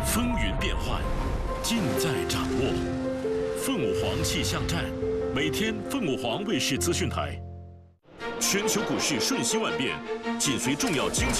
风云变幻，尽在掌握。凤舞凰气象站，每天凤舞凰卫视资讯台。全球股市瞬息万变，紧随重要经济